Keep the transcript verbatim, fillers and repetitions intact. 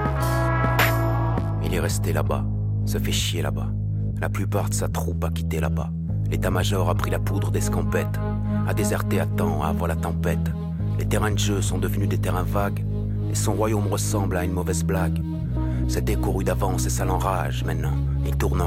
Il est resté là-bas, se fait chier là-bas. La plupart de sa troupe a quitté là-bas. L'état-major a pris la poudre d'escampette, a déserté à temps avant la tempête. Les terrains de jeu sont devenus des terrains vagues, et son royaume ressemble à une mauvaise blague. C'était couru d'avance et ça l'enrage maintenant. Il tourne en